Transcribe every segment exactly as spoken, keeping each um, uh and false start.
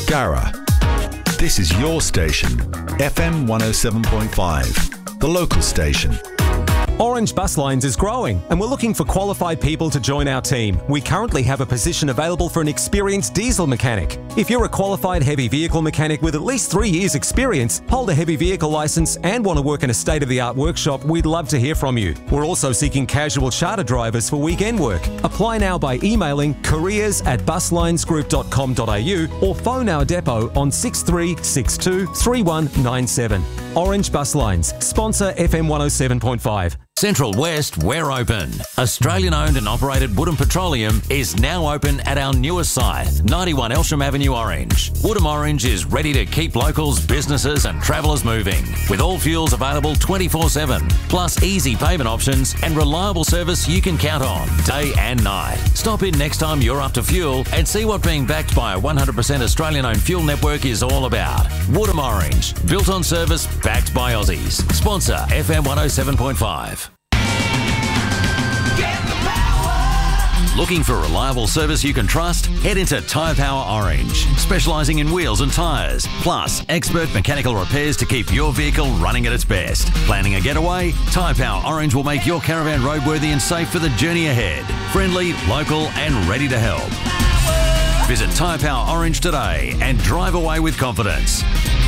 Darra. This is your station, F M one oh seven point five, the local station. Orange Bus Lines is growing and we're looking for qualified people to join our team. We currently have a position available for an experienced diesel mechanic. If you're a qualified heavy vehicle mechanic with at least three years experience, hold a heavy vehicle licence and want to work in a state-of-the-art workshop, we'd love to hear from you. We're also seeking casual charter drivers for weekend work. Apply now by emailing careers at buslinesgroup dot com dot a u or phone our depot on six three six two, three one nine seven. Orange Bus Lines, sponsor F M one oh seven point five. Central West, we're open. Australian-owned and operated Woodham Petroleum is now open at our newest site, ninety-one Elsham Avenue, Orange. Woodham Orange is ready to keep locals, businesses and travellers moving, with all fuels available twenty-four seven, plus easy payment options and reliable service you can count on, day and night. Stop in next time you're up to fuel and see what being backed by a one hundred percent Australian-owned fuel network is all about. Woodham Orange, built on service, backed by Aussies. Sponsor F M one oh seven point five. Looking for reliable service you can trust? Head into Tyre Power Orange, specialising in wheels and tyres, plus expert mechanical repairs to keep your vehicle running at its best. Planning a getaway? Tyre Power Orange will make your caravan roadworthy and safe for the journey ahead. Friendly, local and ready to help. Visit Tyre Power Orange today and drive away with confidence.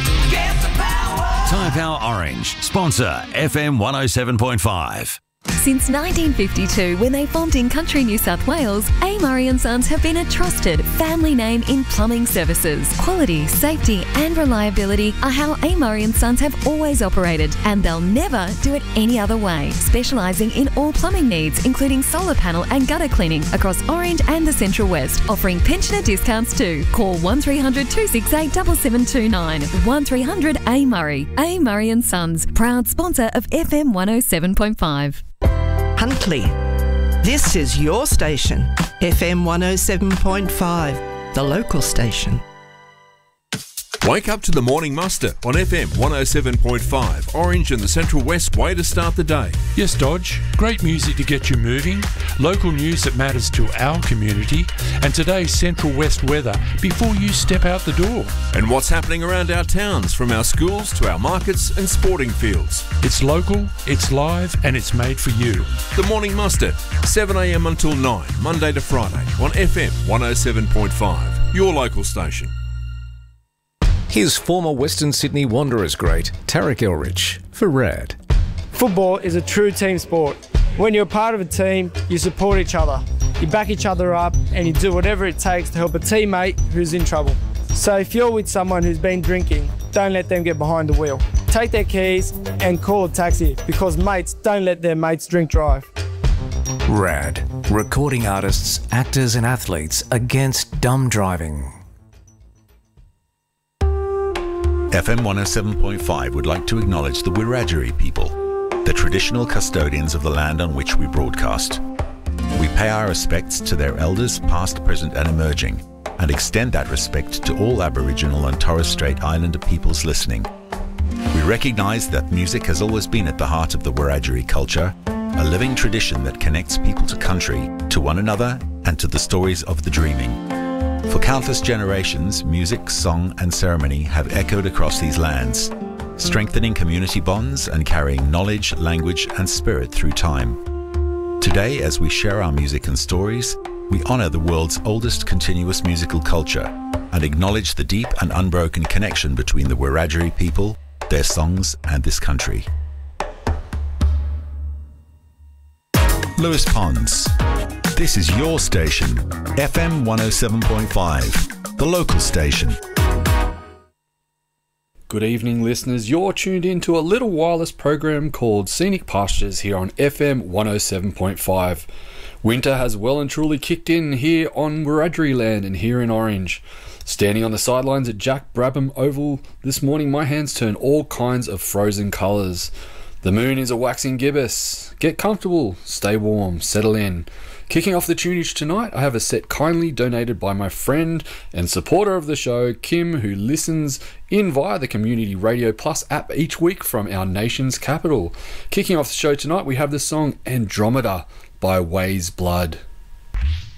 Tyre Power Orange, sponsor F M one oh seven point five. Since nineteen fifty-two, when they formed in country New South Wales, A. Murray and Sons have been a trusted family name in plumbing services. Quality, safety and reliability are how A. Murray and Sons have always operated, and they'll never do it any other way. Specialising in all plumbing needs, including solar panel and gutter cleaning across Orange and the Central West, offering pensioner discounts too. Call one three hundred, two six eight, seven seven two nine. one three hundred A. Murray. A. Murray and Sons, proud sponsor of F M one oh seven point five. Huntly. This is your station, F M one oh seven point five, the local station. Wake up to the morning muster on F M one oh seven point five, Orange and the Central West way to start the day. Yes, Dodge. Great music to get you moving, local news that matters to our community, and today's Central West weather before you step out the door. And what's happening around our towns, from our schools to our markets and sporting fields. It's local, it's live, and it's made for you. The morning muster, seven a m until nine, Monday to Friday on F M one oh seven point five, your local station. Here's former Western Sydney Wanderers great Tarek Elrich for RAD. Football is a true team sport. When you're part of a team, you support each other, you back each other up, and you do whatever it takes to help a teammate who's in trouble. So if you're with someone who's been drinking, don't let them get behind the wheel. Take their keys and call a taxi, because mates don't let their mates drink drive. RAD, recording artists, actors and athletes against dumb driving. F M one oh seven point five would like to acknowledge the Wiradjuri people, the traditional custodians of the land on which we broadcast. We pay our respects to their elders, past, present and emerging, and extend that respect to all Aboriginal and Torres Strait Islander peoples listening. We recognise that music has always been at the heart of the Wiradjuri culture, a living tradition that connects people to country, to one another and to the stories of the dreaming. For countless generations, music, song and ceremony have echoed across these lands, strengthening community bonds and carrying knowledge, language and spirit through time. Today, as we share our music and stories, we honour the world's oldest continuous musical culture and acknowledge the deep and unbroken connection between the Wiradjuri people, their songs and this country. Lewis Ponds. This is your station, F M one oh seven point five, the local station. Good evening, listeners. You're tuned in to a little wireless program called Scenic Pastures here on F M one oh seven point five. Winter has well and truly kicked in here on Wiradjuri land and here in Orange. Standing on the sidelines at Jack Brabham Oval this morning, my hands turn all kinds of frozen colours. The moon is a waxing gibbous. Get comfortable, stay warm, settle in. Kicking off the tunage tonight, I have a set kindly donated by my friend and supporter of the show, Kim, who listens in via the Community Radio Plus app each week from our nation's capital. Kicking off the show tonight, we have the song Andromeda by Ways Blood.